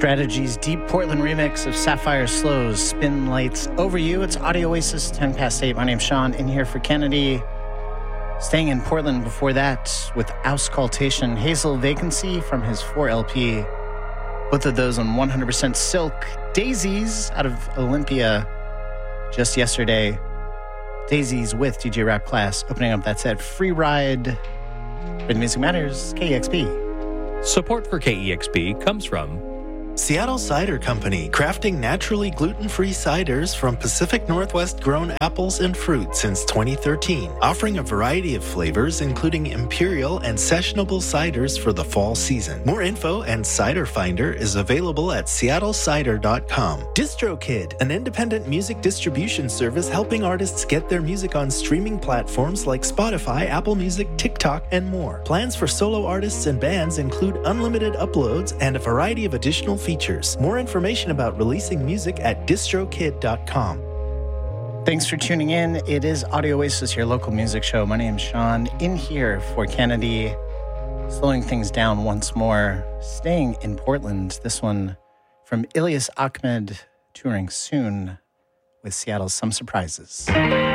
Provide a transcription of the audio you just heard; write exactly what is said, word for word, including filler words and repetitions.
Strategies Deep Portland remix of Sapphire Slow's Spin Lights Over You. It's Audio Oasis, ten past eight. My name's Sean, in here for Kennedy. Staying in Portland before that with Auscultation, Hazel Vacancy from his four L P. Both of those on one hundred percent Silk. Daisies out of Olympia just yesterday. Daisies with D J Rap Class opening up that set. Free Ride. Where the music matters, K E X P. Support for K E X P comes from Seattle Cider Company, crafting naturally gluten-free ciders from Pacific Northwest-grown apples and fruit since twenty thirteen, offering a variety of flavors, including imperial and sessionable ciders for the fall season. More info and Cider Finder is available at seattle cider dot com. DistroKid, an independent music distribution service helping artists get their music on streaming platforms like Spotify, Apple Music, TikTok, and more. Plans for solo artists and bands include unlimited uploads and a variety of additional features. More information about releasing music at distro kid dot com. Thanks for tuning in. It is Audio Oasis, your local music show. My name's Sean, in here for Kennedy. Slowing things down once more. Staying in Portland. This one from Ilyas Ahmed, touring soon with Seattle's Some Surprises.